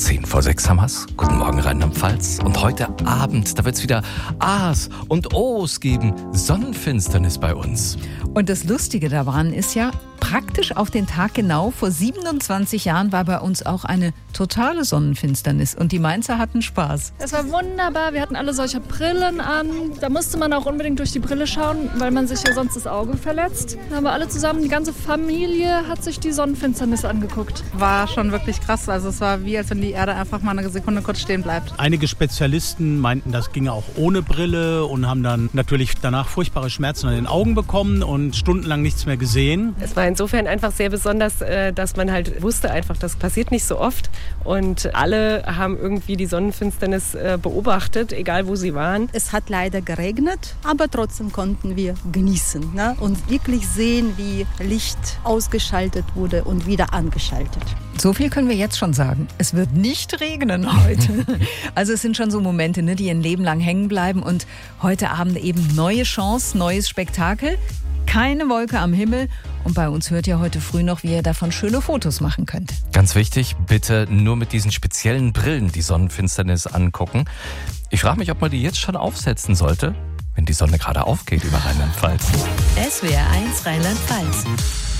5:10 haben wir's. Guten Morgen Rheinland-Pfalz. Und heute Abend, da wird's wieder A's und O's geben. Sonnenfinsternis bei uns. Und das Lustige daran ist ja, praktisch auf den Tag genau vor 27 Jahren war bei uns auch eine totale Sonnenfinsternis. Und die Mainzer hatten Spaß. Es war wunderbar. Wir hatten alle solche Brillen an. Da musste man auch unbedingt durch die Brille schauen, weil man sich ja sonst das Auge verletzt. Da haben wir alle zusammen, die ganze Familie hat sich die Sonnenfinsternis angeguckt. War schon wirklich krass. Also es war wie, als wenn die Erde einfach mal eine Sekunde kurz stehen bleibt. Einige Spezialisten meinten, das ginge auch ohne Brille und haben dann natürlich danach furchtbare Schmerzen an den Augen bekommen und stundenlang nichts mehr gesehen. Es war insofern einfach sehr besonders, dass man halt wusste einfach, das passiert nicht so oft. Und alle haben irgendwie die Sonnenfinsternis beobachtet, egal wo sie waren. Es hat leider geregnet, aber trotzdem konnten wir genießen, ne? Und wirklich sehen, wie Licht ausgeschaltet wurde und wieder angeschaltet. So viel können wir jetzt schon sagen. Es wird nicht regnen heute. Also es sind schon so Momente, ne, die ein Leben lang hängen bleiben. Und heute Abend eben neue Chance, neues Spektakel. Keine Wolke am Himmel. Und bei uns hört ihr heute früh noch, wie ihr davon schöne Fotos machen könnt. Ganz wichtig, bitte nur mit diesen speziellen Brillen die Sonnenfinsternis angucken. Ich frage mich, ob man die jetzt schon aufsetzen sollte, wenn die Sonne gerade aufgeht über Rheinland-Pfalz. SWR 1 Rheinland-Pfalz.